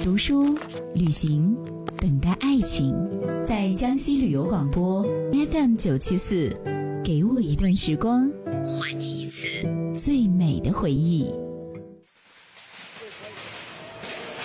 读书、旅行，等待爱情。在江西旅游广播 FM974，给我一段时光，还你一次最美的回忆。